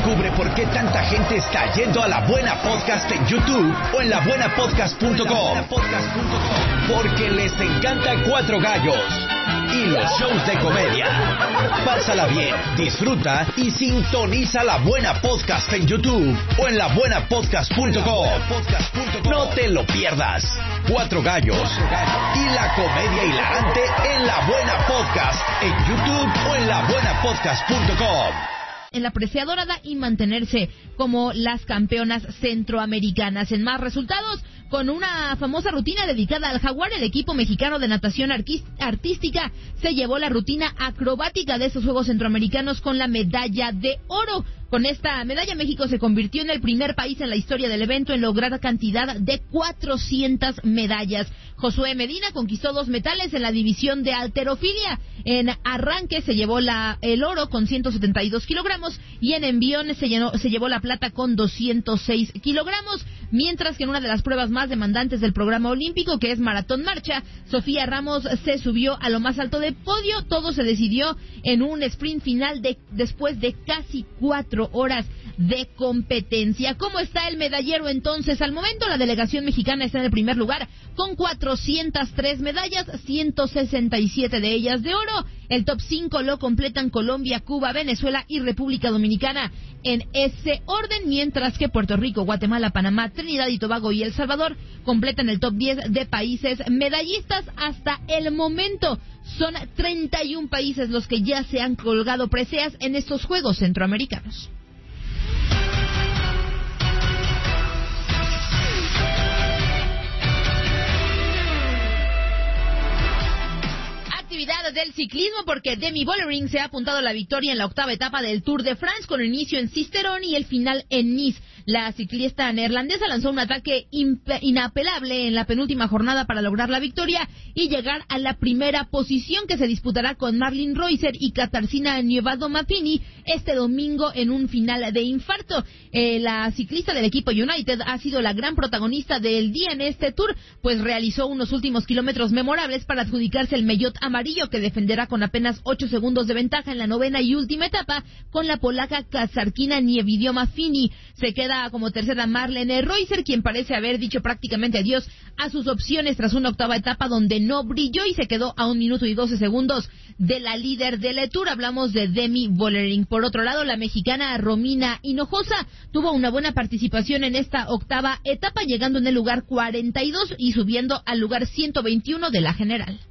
Descubre por qué tanta gente está yendo a La Buena Podcast en YouTube o en labuenapodcast.com. Porque les encanta Cuatro Gallos y los shows de comedia. Pásala bien, disfruta y sintoniza La Buena Podcast en YouTube o en labuenapodcast.com. No te lo pierdas. Cuatro Gallos y la comedia hilarante en La Buena Podcast en YouTube o en labuenapodcast.com. En la presea dorada y mantenerse como las campeonas centroamericanas. En más resultados, con una famosa rutina dedicada al jaguar, el equipo mexicano de natación artística se llevó la rutina acrobática de estos Juegos Centroamericanos con la medalla de oro. Con esta medalla, México se convirtió en el primer país en la historia del evento en lograr cantidad de 400 medallas. Josué Medina conquistó 2 metales en la división de halterofilia. En arranque se llevó el oro con 172 kilogramos y en envión se llevó la plata con 206 kilogramos. Mientras que en una de las pruebas más demandantes del programa olímpico, que es maratón marcha, Sofía Ramos se subió a lo más alto del podio. Todo se decidió en un sprint final después de casi 4 horas de competencia. ¿Cómo está el medallero entonces? Al momento la delegación mexicana está en el primer lugar con 403 medallas, 167 de ellas de oro. El top 5 lo completan Colombia, Cuba, Venezuela y República Dominicana en ese orden, mientras que Puerto Rico, Guatemala, Panamá, Trinidad y Tobago y El Salvador completan el top 10 de países medallistas. Hasta el momento son 31 países los que ya se han colgado preseas en estos Juegos Centroamericanos. Actividades del ciclismo, porque Demi Vollering se ha apuntado a la victoria en la octava etapa del Tour de France, con inicio en Sisteron y el final en Nice. La ciclista neerlandesa lanzó un ataque inapelable en la penúltima jornada para lograr la victoria y llegar a la primera posición, que se disputará con Marlene Reusser y Katarzyna Niewiadoma-Fini este domingo en un final de infarto. La ciclista del equipo United ha sido la gran protagonista del día en este Tour, pues realizó unos últimos kilómetros memorables para adjudicarse el maillot amarillo, que defenderá con apenas 8 segundos de ventaja en la novena y última etapa con la polaca Katarzyna Niewiadoma-Fini. Se queda como tercera Marlene Reusser, quien parece haber dicho prácticamente adiós a sus opciones tras una octava etapa donde no brilló y se quedó a 1 minuto y 12 segundos de la líder del Tour. Hablamos de Demi Vollering. Por otro lado, la mexicana Romina Hinojosa tuvo una buena participación en esta octava etapa, llegando en el lugar 42 y subiendo al lugar 121 de la general.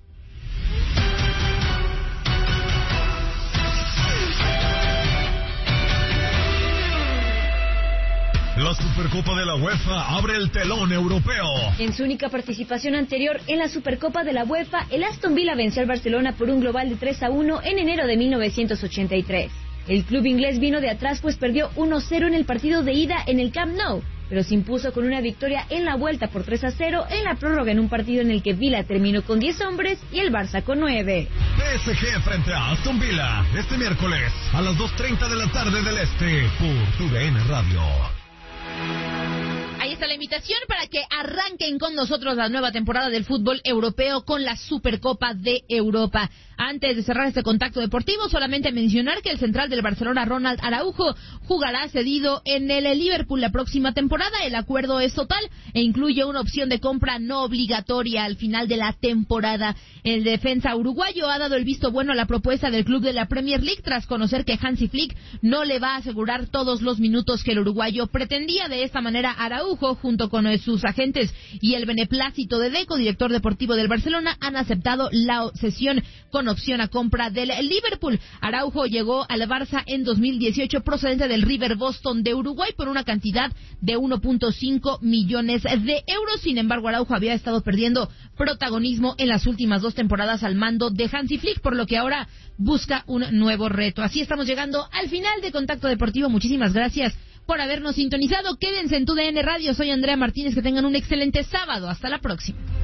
La Supercopa de la UEFA abre el telón europeo. En su única participación anterior en la Supercopa de la UEFA, el Aston Villa venció al Barcelona por un global de 3-1 en enero de 1983. El club inglés vino de atrás, pues perdió 1-0 en el partido de ida en el Camp Nou, pero se impuso con una victoria en la vuelta por 3-0 en la prórroga, en un partido en el que Villa terminó con 10 hombres y el Barça con 9. PSG frente a Aston Villa este miércoles a las 2:30 de la tarde del Este por TUDN Radio. Ahí está la invitación para que arranquen con nosotros la nueva temporada del fútbol europeo con la Supercopa de Europa. Antes de cerrar este contacto deportivo, solamente mencionar que el central del Barcelona, Ronald Araujo, jugará cedido en el Liverpool la próxima temporada. El acuerdo es total e incluye una opción de compra no obligatoria al final de la temporada. El defensa uruguayo ha dado el visto bueno a la propuesta del club de la Premier League tras conocer que Hansi Flick no le va a asegurar todos los minutos que el uruguayo pretendía. De esta manera, Araujo, junto con sus agentes y el beneplácito de Deco, director deportivo del Barcelona, han aceptado la cesión con opción a compra del Liverpool. Araujo llegó al Barça en 2018 procedente del River Boston de Uruguay por una cantidad de 1.5 millones de euros. Sin embargo, Araujo había estado perdiendo protagonismo en las últimas 2 temporadas al mando de Hansi Flick, por lo que ahora busca un nuevo reto. Así estamos llegando al final de Contacto Deportivo. Muchísimas gracias por habernos sintonizado. Quédense en TUDN Radio. Soy Andrea Martínez. Que tengan un excelente sábado. Hasta la próxima.